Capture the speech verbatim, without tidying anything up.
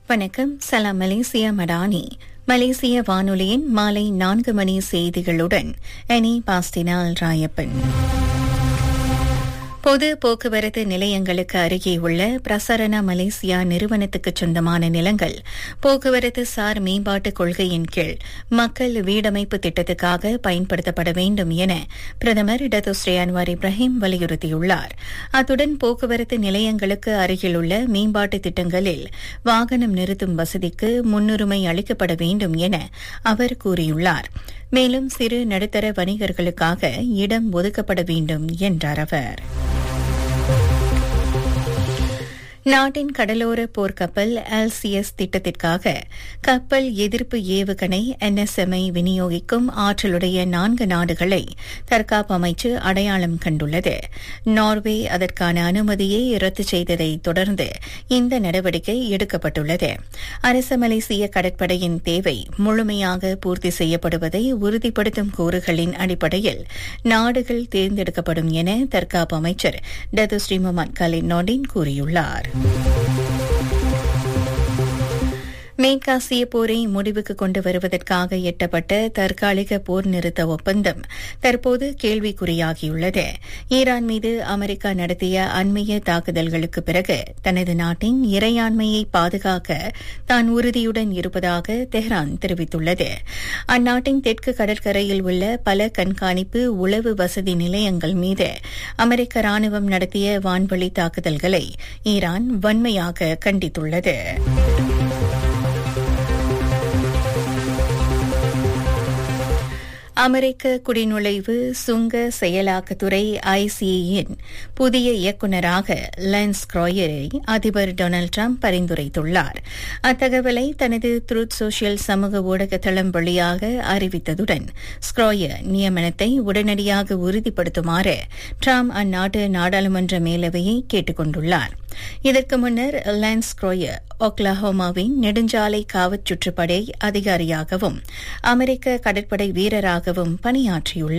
வணக்கம். சலாம் மலேசியா மடானி. மலேசிய வானொலியின் மாலை நான்கு மணி செய்திகளுடன் எனி பாஸ்டினால் ராயப்பன். பொது போக்குவரத்து நிலையங்களுக்கு அருகே உள்ள பிரசரண மலேசியா நிறுவனத்துக்கு சொந்தமான நிலங்கள் போக்குவரத்து சார் மேம்பாட்டுக் கொள்கையின் கீழ் மக்கள் வீடமைப்பு திட்டத்துக்காக பயன்படுத்தப்பட வேண்டும் என பிரதமர் டத்தோஸ்ரீ அன்வார் இப்ராஹிம் வலியுறுத்தியுள்ளார். அத்துடன் போக்குவரத்து நிலையங்களுக்கு அருகிலுள்ள மேம்பாட்டு திட்டங்களில் வாகனம் நிறுத்தும் வசதிக்கு முன்னுரிமை அளிக்கப்பட வேண்டும் என அவர் கூறியுள்ளார். மேலும் சிறு நடுத்தர வணிகர்களுக்காக இடம் ஒதுக்கப்பட வேண்டும் என்றார் அவர். நாட்டின் கடலோர போர்க்கப்பல் எல்சிஎஸ் திட்டத்திற்காக கப்பல் எதிர்ப்பு ஏவுகணை என்எஸ்எம்ஐ விநியோகிக்கும் ஆற்றலுடைய நான்கு நாடுகளை தற்காப்பு அமைச்சு அடையாளம் கண்டுள்ளது. நார்வே அதற்கான அனுமதியை ரத்து செய்ததை தொடர்ந்து இந்த நடவடிக்கை எடுக்கப்பட்டுள்ளது. அரச மலேசிய கடற்படையின் தேவை முழுமையாக பூர்த்தி செய்யப்படுவதை உறுதிப்படுத்தும் கூறுகளின் அடிப்படையில் நாடுகள் தேர்ந்தெடுக்கப்படும் என தற்காப்பு அமைச்சர் டத்தோஸ்ரீ முகமது கலீல் நோர்டின் கூறியுள்ளார். மேற்காசிய போரை முடிவுக்கு கொண்டு வருவதற்காக எட்டப்பட்ட தற்காலிக போர் நிறுத்த ஒப்பந்தம் தற்போது கேள்விக்குறியாகியுள்ளது. ஈரான் மீது அமெரிக்கா நடத்திய அண்மைய தாக்குதல்களுக்கு பிறகு தனது நாட்டின் இறையாண்மையை பாதுகாக்க தான் உறுதியுடன் இருப்பதாக தெஹ்ரான் தெரிவித்துள்ளது. அந்நாட்டின் தெற்கு கடற்கரையில் உள்ள பல கண்காணிப்பு உளவு வசதி நிலையங்கள் மீது அமெரிக்க ராணுவம் நடத்திய வான்வழி தாக்குதல்களை ஈரான் வன்மையாக கண்டித்துள்ளது. அமெரிக்க குடிநுழைவு சுங்க செயலாக்கத்துறை ஐசிஏயின் புதிய இயக்குநராக லான்ஸ் க்ராயரை அதிபர் டொனால்டு டிரம்ப் பரிந்துரைத்துள்ளார். அத்தகவலை தனது ட்ரூத் சோஷியல் சமூக ஊடக தளம் வழியாக அறிவித்ததுடன் ஸ்க்ராயர் நியமனத்தை உடனடியாக உறுதிப்படுத்துமாறு டிரம்ப் அந்நாட்டு நாடாளுமன்ற மேலவையை கேட்டுக் கொண்டுள்ளார். இதற்கு முன்னர் லான்ஸ் க்ராயர் ஒக்லஹோமாவின் நெடுஞ்சாலை காவற் சுற்றுப்படை அதிகாரியாகவும் அமெரிக்க கடற்படை வீரராகவும் பணியாற்றியுள்ளார்.